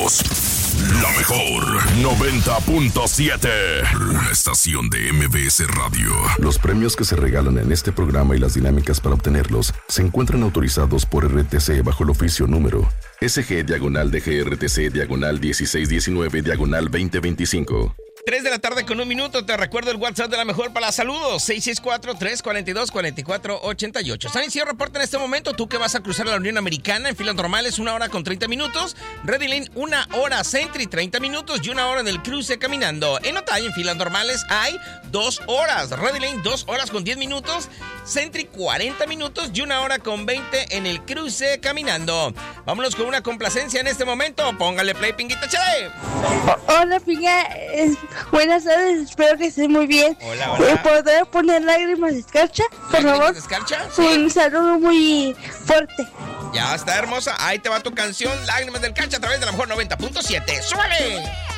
somos la mejor 90.7, una estación de MBS Radio. Los premios que se regalan en este programa y las dinámicas para obtenerlos se encuentran autorizados por RTC bajo el oficio número SG/DGRTC/1619/2025. 3 de la tarde con 1 minuto. Te recuerdo el WhatsApp de la mejor para saludos. 664-342-4488. San Isidro reporta en este momento. Tú que vas a cruzar la Unión Americana en filas normales, 1 hora con 30 minutos. Ready Lane, 1 hora. Sentry, 30 minutos y 1 hora en el cruce caminando. En Otay, en filas normales, hay 2 horas. Ready Lane, 2 horas con 10 minutos. Sentry, 40 minutos y 1 hora con 20 en el cruce caminando. Vámonos con una complacencia en este momento. Póngale play, Pinguita, chale. Hola, Pinga. Buenas tardes, espero que estés muy bien. Hola, hola. ¿Podré poner lágrimas de escarcha? Por favor. ¿De escarcha? Sí. Un saludo muy fuerte. Ya está, hermosa. Ahí te va tu canción, Lágrimas del Escarcha, a través de la mejor 90.7. ¡Súbale!